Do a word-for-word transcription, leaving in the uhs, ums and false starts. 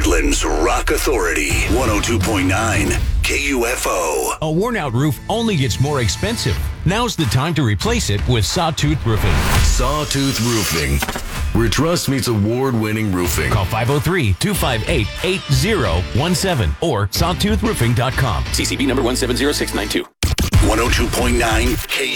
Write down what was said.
Portland's Rock Authority, one oh two point nine K U F O. A worn-out roof only gets more expensive. Now's the time to replace it with Sawtooth Roofing. Sawtooth Roofing, where trust meets award-winning roofing. Call five oh three, two five eight, eight oh one seven or sawtooth roofing dot com. C C B number one seven zero six nine two. one oh two point nine K